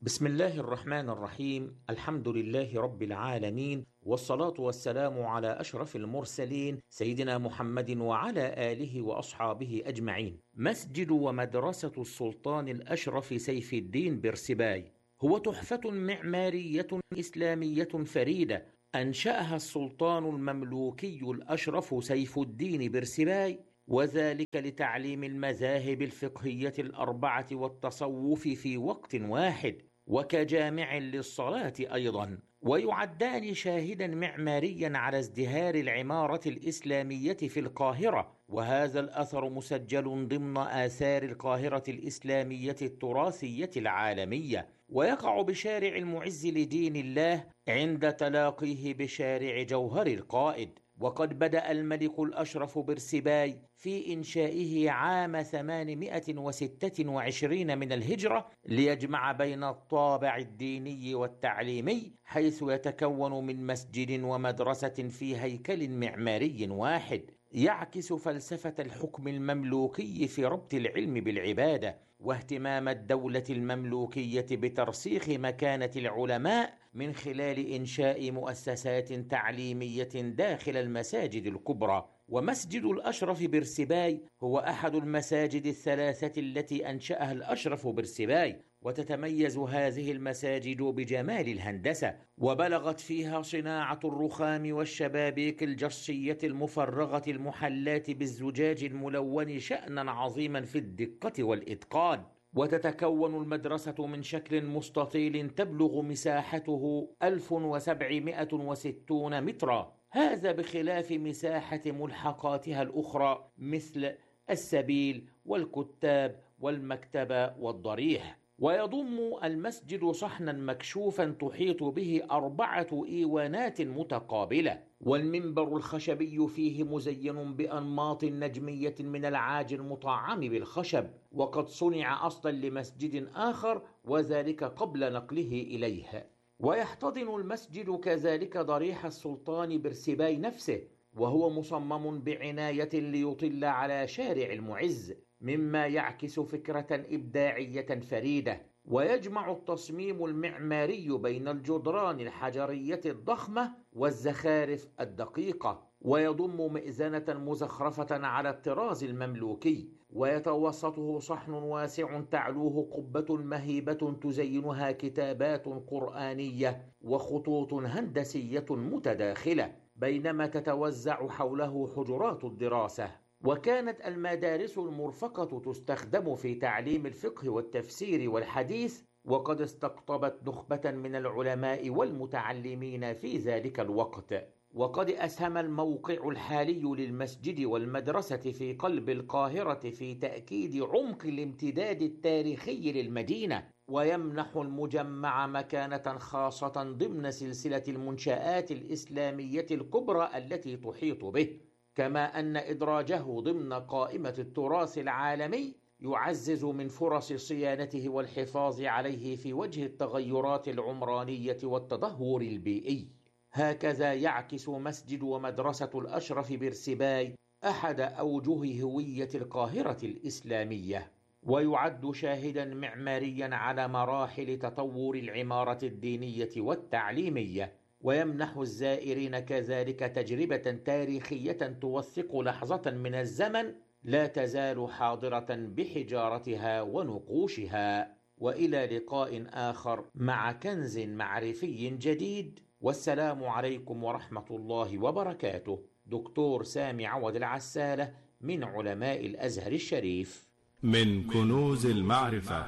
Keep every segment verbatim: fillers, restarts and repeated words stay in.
بسم الله الرحمن الرحيم. الحمد لله رب العالمين، والصلاة والسلام على أشرف المرسلين سيدنا محمد وعلى آله وأصحابه أجمعين. مسجد ومدرسة السلطان الأشرف سيف الدين بيرسباي هو تحفة معمارية إسلامية فريدة أنشأها السلطان المملوكي الأشرف سيف الدين بيرسباي، وذلك لتعليم المذاهب الفقهية الأربعة والتصوف في وقت واحد، وكجامع للصلاة أيضا، ويعدان شاهدا معماريا على ازدهار العمارة الإسلامية في القاهرة. وهذا الأثر مسجل ضمن آثار القاهرة الإسلامية التراثية العالمية، ويقع بشارع المعز لدين الله عند تلاقيه بشارع جوهر القائد. وقد بدأ الملك الأشرف بيرسباي في إنشائه عام ثمانمائة وستة وعشرين من الهجرة، ليجمع بين الطابع الديني والتعليمي، حيث يتكون من مسجد ومدرسة في هيكل معماري واحد، يعكس فلسفة الحكم المملوكي في ربط العلم بالعبادة، واهتمام الدولة المملوكية بترسيخ مكانة العلماء من خلال إنشاء مؤسسات تعليمية داخل المساجد الكبرى. ومسجد الأشرف بيرسباي هو أحد المساجد الثلاثة التي أنشأها الأشرف بيرسباي، وتتميز هذه المساجد بجمال الهندسة، وبلغت فيها صناعة الرخام والشبابيك الجصية المفرغة المحلاة بالزجاج الملون شأنا عظيما في الدقة والإتقان. وتتكون المدرسة من شكل مستطيل تبلغ مساحته ألف وسبعمائة وستون مترا، هذا بخلاف مساحة ملحقاتها الأخرى مثل السبيل والكتاب والمكتبة والضريح. ويضم المسجد صحنا مكشوفا تحيط به أربعة إيوانات متقابلة، والمنبر الخشبي فيه مزين بأنماط نجمية من العاج المطعم بالخشب، وقد صنع أصلا لمسجد آخر وذلك قبل نقله إليه. ويحتضن المسجد كذلك ضريح السلطان بيرسباي نفسه، وهو مصمم بعناية ليطل على شارع المعز، مما يعكس فكرة إبداعية فريدة. ويجمع التصميم المعماري بين الجدران الحجرية الضخمة والزخارف الدقيقة، ويضم مئذنة مزخرفة على الطراز المملوكي، ويتوسطه صحن واسع تعلوه قبة مهيبة تزينها كتابات قرآنية وخطوط هندسية متداخلة، بينما تتوزع حوله حجرات الدراسة. وكانت المدارس المرفقة تستخدم في تعليم الفقه والتفسير والحديث، وقد استقطبت نخبة من العلماء والمتعلمين في ذلك الوقت. وقد أسهم الموقع الحالي للمسجد والمدرسة في قلب القاهرة في تأكيد عمق الامتداد التاريخي للمدينة، ويمنح المجمع مكانة خاصة ضمن سلسلة المنشآت الإسلامية الكبرى التي تحيط به، كما أن إدراجه ضمن قائمة التراث العالمي يعزز من فرص صيانته والحفاظ عليه في وجه التغيرات العمرانية والتدهور البيئي. هكذا يعكس مسجد ومدرسة الأشرف بيرسباي أحد أوجه هوية القاهرة الإسلامية، ويعد شاهدا معماريا على مراحل تطور العمارة الدينية والتعليمية، ويمنح الزائرين كذلك تجربة تاريخية توثق لحظة من الزمن لا تزال حاضرة بحجارتها ونقوشها. وإلى لقاء آخر مع كنز معرفي جديد، والسلام عليكم ورحمة الله وبركاته. دكتور سامي عوض العسالة من علماء الأزهر الشريف. من كنوز المعرفة،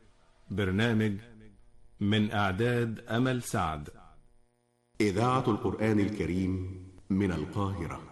برنامج من إعداد أمل سعد. إذاعة القرآن الكريم من القاهرة.